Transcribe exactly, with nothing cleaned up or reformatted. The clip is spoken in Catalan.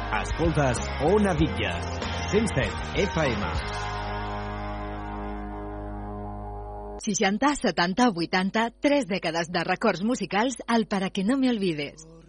Escoltes Ona Bitlles, cent set F M. seixanta, setanta, vuitanta, tres dècades de records musicals al Para que no me olvides.